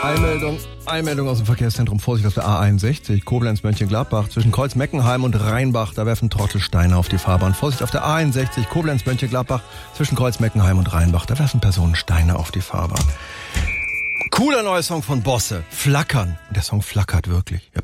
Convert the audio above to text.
Einmeldung aus dem Verkehrszentrum. Vorsicht auf der A61, Koblenz-Mönchengladbach. Zwischen Kreuz-Meckenheim und Rheinbach, da werfen Trottel Steine auf die Fahrbahn. Vorsicht auf der A61, Koblenz-Mönchengladbach. Zwischen Kreuz-Meckenheim und Rheinbach, da werfen Personen Steine auf die Fahrbahn. Cooler neuer Song von Bosse, Flackern. Und der Song flackert wirklich.